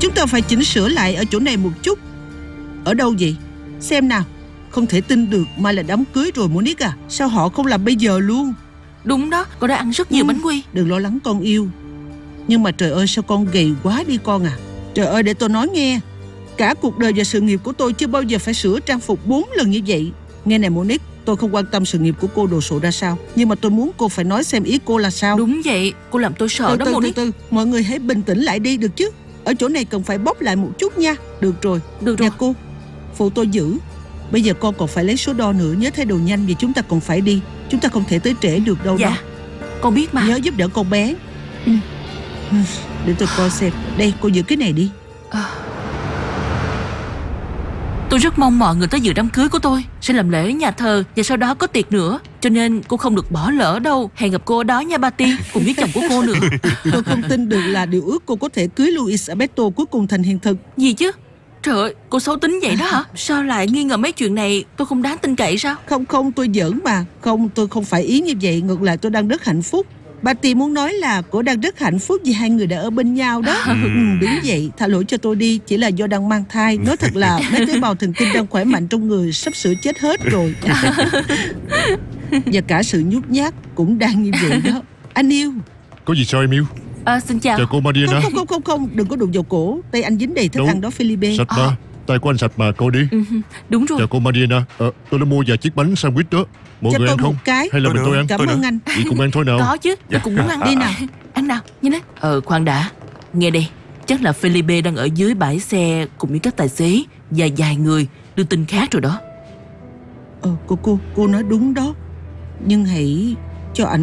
Chúng ta phải chỉnh sửa lại ở chỗ này một chút. Ở đâu vậy? Xem nào. Không thể tin được mai là đám cưới rồi Monique à. Sao họ không làm bây giờ luôn? Đúng đó, con đã ăn rất nhiều bánh quy. Đừng lo lắng con yêu. Nhưng mà trời ơi sao con gầy quá đi con à. Trời ơi để tôi nói nghe. Cả cuộc đời và sự nghiệp của tôi chưa bao giờ phải sửa trang phục 4 lần như vậy. Nghe này Monique, tôi không quan tâm sự nghiệp của cô đồ sộ ra sao, nhưng mà tôi muốn cô phải nói xem ý cô là sao. Đúng vậy, cô làm tôi sợ đó Monique. Mọi người hãy bình tĩnh lại đi được chứ. Ở chỗ này cần phải bốc lại một chút nha. Được rồi. Nè cô, phụ tôi giữ. Bây giờ con còn phải lấy số đo nữa. Nhớ thay đồ nhanh vì chúng ta còn phải đi. Chúng ta không thể tới trễ được đâu. Dạ đó. con biết mà. Nhớ giúp đỡ con bé. Để tôi coi xem. Đây cô giữ cái này đi. Tôi rất mong mọi người tới dự đám cưới của tôi. Sẽ làm lễ ở nhà thờ và sau đó có tiệc nữa. Cho nên cô không được bỏ lỡ đâu. Hẹn gặp cô ở đó nha Patty. Cùng với chồng của cô nữa. Tôi không tin được là điều ước cô có thể cưới Luis Alberto cuối cùng thành hiện thực. Gì chứ? Trời ơi, cô xấu tính vậy đó hả? Sao lại nghi ngờ mấy chuyện này? Tôi không đáng tin cậy sao? Không, tôi giỡn mà. Không, tôi không phải ý như vậy. Ngược lại tôi đang rất hạnh phúc. Patty muốn nói là cô đang rất hạnh phúc vì hai người đã ở bên nhau đó. Đúng vậy, tha lỗi cho tôi đi. Chỉ là do đang mang thai. Nói thật là mấy tế bào thần kinh đang khỏe mạnh trong người sắp sửa chết hết rồi. Và cả sự nhút nhát cũng đang như vậy đó. Anh yêu. Có gì sao em yêu? Xin chào. Chào cô Mariana. Không, đừng có đụng vào cổ. Tay anh dính đầy thức ăn đó Felipe. Sạch mà, tay của anh sạch mà, coi đi. Đúng rồi. Chào cô Mariana. Tôi đã mua vài chiếc bánh sandwich đó. Mọi Cho người tôi ăn không? một cái. Hay là mình tôi ăn? Cảm ơn anh. Vậy cùng ăn thôi nào. Có chứ, tôi cũng muốn ăn. Đi nào. Ăn nào, nhìn đấy. Khoan đã. Nghe đây, chắc là Felipe đang ở dưới bãi xe cùng với các tài xế và vài người đưa tin khác rồi đó. Cô nói đúng đó. Nhưng hãy cho ảnh